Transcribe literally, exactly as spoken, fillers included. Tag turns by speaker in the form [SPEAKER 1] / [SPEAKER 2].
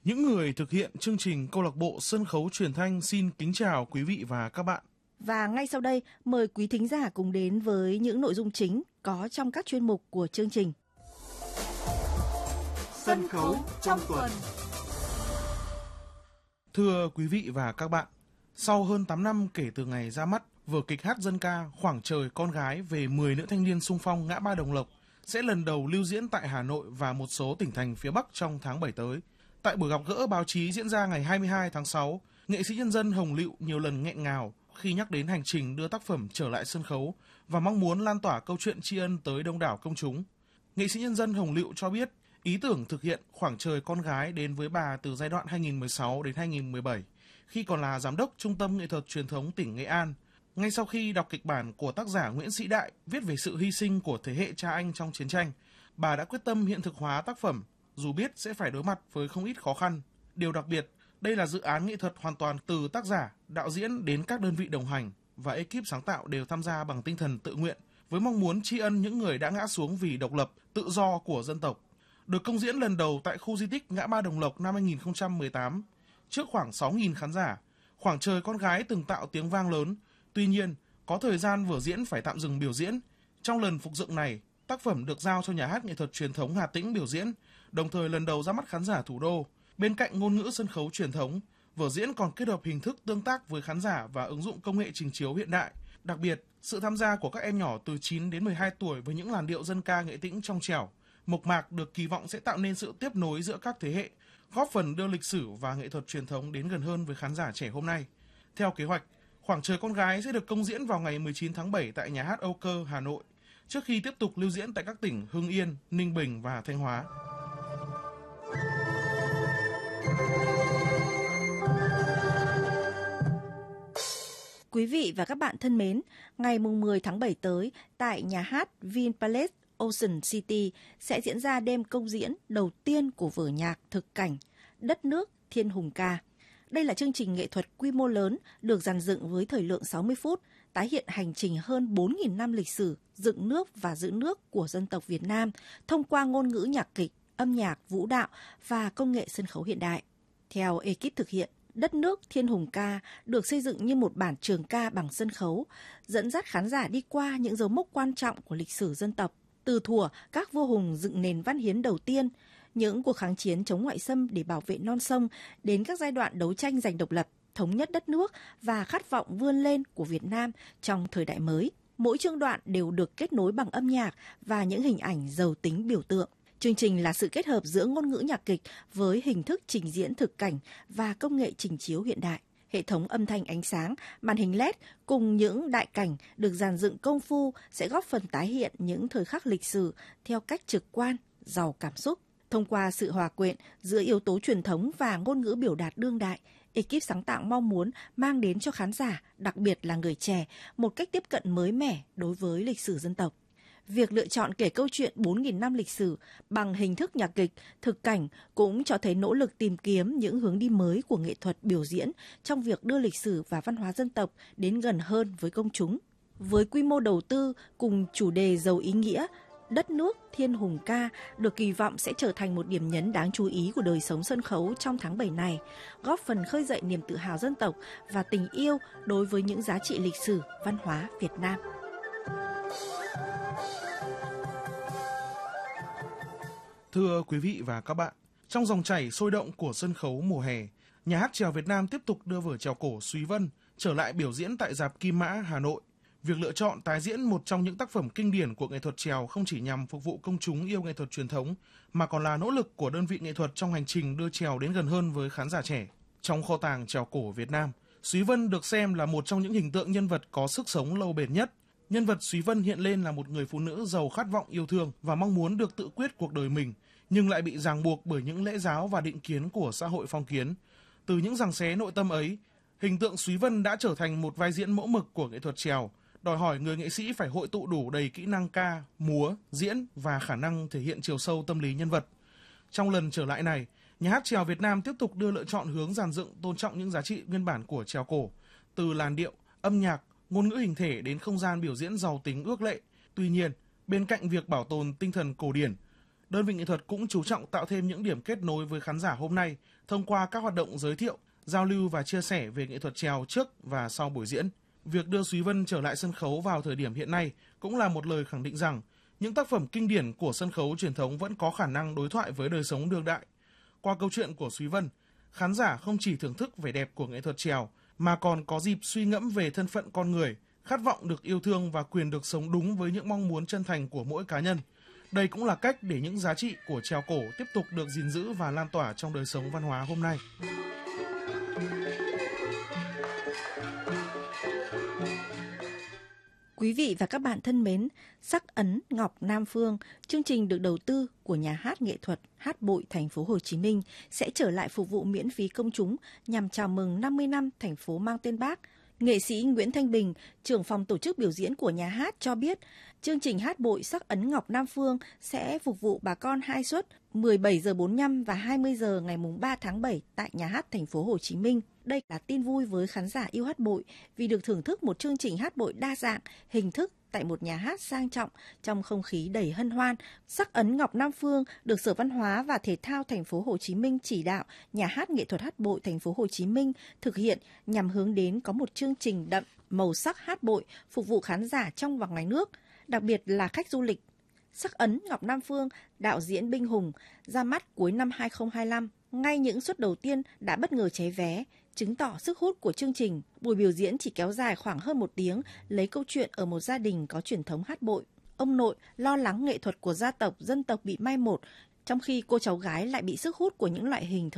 [SPEAKER 1] Những người thực hiện chương trình câu lạc bộ sân khấu truyền thanh xin kính chào quý vị và các bạn.
[SPEAKER 2] Và ngay sau đây, mời quý thính giả cùng đến với những nội dung chính có trong các chuyên mục của chương trình.
[SPEAKER 3] Sân khấu trong tuần.
[SPEAKER 1] Thưa quý vị và các bạn, sau hơn tám năm kể từ ngày ra mắt, vở kịch hát dân ca Khoảng trời con gái về mười nữ thanh niên xung phong ngã ba Đồng Lộc sẽ lần đầu lưu diễn tại Hà Nội và một số tỉnh thành phía Bắc trong tháng bảy tới. Tại buổi gặp gỡ báo chí diễn ra ngày hai mươi hai tháng sáu, nghệ sĩ nhân dân Hồng Lựu nhiều lần nghẹn ngào khi nhắc đến hành trình đưa tác phẩm trở lại sân khấu và mong muốn lan tỏa câu chuyện tri ân tới đông đảo công chúng. Nghệ sĩ nhân dân Hồng Lựu cho biết, ý tưởng thực hiện Khoảng trời con gái đến với bà từ giai đoạn hai nghìn không trăm mười sáu đến hai nghìn không trăm mười bảy, khi còn là giám đốc Trung tâm Nghệ thuật Truyền thống tỉnh Nghệ An. Ngay sau khi đọc kịch bản của tác giả Nguyễn Sĩ Đại viết về sự hy sinh của thế hệ cha anh trong chiến tranh, bà đã quyết tâm hiện thực hóa tác phẩm, dù biết sẽ phải đối mặt với không ít khó khăn. Điều đặc biệt, đây là dự án nghệ thuật hoàn toàn từ tác giả, đạo diễn đến các đơn vị đồng hành và ekip sáng tạo đều tham gia bằng tinh thần tự nguyện, với mong muốn tri ân những người đã ngã xuống vì độc lập, tự do của dân tộc. Được công diễn lần đầu tại khu di tích ngã ba Đồng Lộc năm hai nghìn không trăm mười tám, trước khoảng sáu nghìn khán giả, Khoảng trời con gái từng tạo tiếng vang lớn. Tuy nhiên, có thời gian vở diễn phải tạm dừng biểu diễn. Trong lần phục dựng này, tác phẩm được giao cho Nhà hát Nghệ thuật Truyền thống Hà Tĩnh biểu diễn, đồng thời lần đầu ra mắt khán giả thủ đô. Bên cạnh ngôn ngữ sân khấu truyền thống, vở diễn còn kết hợp hình thức tương tác với khán giả và ứng dụng công nghệ trình chiếu hiện đại. Đặc biệt, sự tham gia của các em nhỏ từ chín đến mười hai tuổi với những làn điệu dân ca Nghệ Tĩnh trong trẻo, mộc mạc được kỳ vọng sẽ tạo nên sự tiếp nối giữa các thế hệ, góp phần đưa lịch sử và nghệ thuật truyền thống đến gần hơn với khán giả trẻ hôm nay. Theo kế hoạch, Khoảng trời con gái sẽ được công diễn vào ngày mười chín tháng bảy tại Nhà hát Âu Cơ, Hà Nội, trước khi tiếp tục lưu diễn tại các tỉnh Hưng Yên, Ninh Bình và Thanh Hóa.
[SPEAKER 2] Quý vị và các bạn thân mến, ngày mười tháng bảy tới, tại Nhà hát Vinpalace Ocean City sẽ diễn ra đêm công diễn đầu tiên của vở nhạc thực cảnh Đất nước Thiên Hùng Ca. Đây là chương trình nghệ thuật quy mô lớn được dàn dựng với thời lượng sáu mươi phút, tái hiện hành trình hơn bốn nghìn năm lịch sử dựng nước và giữ nước của dân tộc Việt Nam thông qua ngôn ngữ nhạc kịch, âm nhạc, vũ đạo và công nghệ sân khấu hiện đại. Theo ekip thực hiện, Đất nước Thiên Hùng Ca được xây dựng như một bản trường ca bằng sân khấu, dẫn dắt khán giả đi qua những dấu mốc quan trọng của lịch sử dân tộc, từ thuở các vua hùng dựng nền văn hiến đầu tiên, những cuộc kháng chiến chống ngoại xâm để bảo vệ non sông, đến các giai đoạn đấu tranh giành độc lập, thống nhất đất nước và khát vọng vươn lên của Việt Nam trong thời đại mới. Mỗi chương đoạn đều được kết nối bằng âm nhạc và những hình ảnh giàu tính biểu tượng. Chương trình là sự kết hợp giữa ngôn ngữ nhạc kịch với hình thức trình diễn thực cảnh và công nghệ trình chiếu hiện đại. Hệ thống âm thanh ánh sáng, màn hình led cùng những đại cảnh được dàn dựng công phu sẽ góp phần tái hiện những thời khắc lịch sử theo cách trực quan, giàu cảm xúc. Thông qua sự hòa quyện giữa yếu tố truyền thống và ngôn ngữ biểu đạt đương đại, ekip sáng tạo mong muốn mang đến cho khán giả, đặc biệt là người trẻ, một cách tiếp cận mới mẻ đối với lịch sử dân tộc. Việc lựa chọn kể câu chuyện bốn nghìn năm lịch sử bằng hình thức nhạc kịch, thực cảnh cũng cho thấy nỗ lực tìm kiếm những hướng đi mới của nghệ thuật biểu diễn trong việc đưa lịch sử và văn hóa dân tộc đến gần hơn với công chúng. Với quy mô đầu tư cùng chủ đề giàu ý nghĩa, Đất nước Thiên Hùng Ca được kỳ vọng sẽ trở thành một điểm nhấn đáng chú ý của đời sống sân khấu trong tháng bảy này, góp phần khơi dậy niềm tự hào dân tộc và tình yêu đối với những giá trị lịch sử, văn hóa Việt Nam.
[SPEAKER 1] Thưa quý vị và các bạn, trong dòng chảy sôi động của sân khấu mùa hè, Nhà hát chèo Việt Nam tiếp tục đưa vở chèo cổ Súy Vân trở lại biểu diễn tại rạp Kim Mã, Hà Nội. Việc lựa chọn tái diễn một trong những tác phẩm kinh điển của nghệ thuật chèo không chỉ nhằm phục vụ công chúng yêu nghệ thuật truyền thống, mà còn là nỗ lực của đơn vị nghệ thuật trong hành trình đưa chèo đến gần hơn với khán giả trẻ. Trong kho tàng chèo cổ Việt Nam, Súy Vân được xem là một trong những hình tượng nhân vật có sức sống lâu bền nhất. Nhân vật Súy Vân hiện lên là một người phụ nữ giàu khát vọng yêu thương và mong muốn được tự quyết cuộc đời mình, nhưng lại bị ràng buộc bởi những lễ giáo và định kiến của xã hội phong kiến. Từ những giằng xé nội tâm ấy, hình tượng Súy Vân đã trở thành một vai diễn mẫu mực của nghệ thuật chèo, đòi hỏi người nghệ sĩ phải hội tụ đủ đầy kỹ năng ca, múa, diễn và khả năng thể hiện chiều sâu tâm lý nhân vật. Trong lần trở lại này, Nhà hát chèo Việt Nam tiếp tục đưa lựa chọn hướng dàn dựng tôn trọng những giá trị nguyên bản của chèo cổ, từ làn điệu, âm nhạc, ngôn ngữ hình thể đến không gian biểu diễn giàu tính ước lệ. Tuy nhiên, bên cạnh việc bảo tồn tinh thần cổ điển, Đơn vị nghệ thuật cũng chú trọng tạo thêm những điểm kết nối với khán giả hôm nay thông qua các hoạt động giới thiệu, giao lưu và chia sẻ về nghệ thuật chèo trước và sau buổi diễn. Việc đưa Súy Vân trở lại sân khấu vào thời điểm hiện nay cũng là một lời khẳng định rằng những tác phẩm kinh điển của sân khấu truyền thống vẫn có khả năng đối thoại với đời sống đương đại. Qua câu chuyện của Súy Vân, khán giả không chỉ thưởng thức vẻ đẹp của nghệ thuật chèo mà còn có dịp suy ngẫm về thân phận con người, khát vọng được yêu thương và quyền được sống đúng với những mong muốn chân thành của mỗi cá nhân. Đây cũng là cách để những giá trị của chèo cổ tiếp tục được gìn giữ và lan tỏa trong đời sống văn hóa hôm nay.
[SPEAKER 2] Quý vị và các bạn thân mến, Sắc ấn Ngọc Nam Phương, chương trình được đầu tư của nhà hát nghệ thuật Hát Bội thành phố Hồ Chí Minh sẽ trở lại phục vụ miễn phí công chúng nhằm chào mừng năm mươi năm thành phố mang tên Bác. Nghệ sĩ Nguyễn Thanh Bình, trưởng phòng tổ chức biểu diễn của nhà hát cho biết, chương trình Hát Bội Sắc ấn Ngọc Nam Phương sẽ phục vụ bà con hai suất mười bảy giờ bốn mươi lăm và hai mươi giờ ngày ba tháng bảy tại nhà hát thành phố Hồ Chí Minh. Đây là tin vui với khán giả yêu hát bội vì được thưởng thức một chương trình hát bội đa dạng, hình thức tại một nhà hát sang trọng trong không khí đầy hân hoan. Sắc ấn Ngọc Nam Phương được Sở Văn hóa và Thể thao thành phố Hồ Chí Minh chỉ đạo nhà hát nghệ thuật hát bội thành phố Hồ Chí Minh thực hiện nhằm hướng đến có một chương trình đậm màu sắc hát bội phục vụ khán giả trong và ngoài nước, đặc biệt là khách du lịch. Sắc ấn Ngọc Nam Phương, đạo diễn Binh Hùng, ra mắt cuối năm hai không hai lăm. Ngay những suất đầu tiên đã bất ngờ cháy vé, chứng tỏ sức hút của chương trình. Buổi biểu diễn chỉ kéo dài khoảng hơn một tiếng, lấy câu chuyện ở một gia đình có truyền thống hát bội. Ông nội lo lắng nghệ thuật của gia tộc, dân tộc bị mai một, trong khi cô cháu gái lại bị sức hút của những loại hình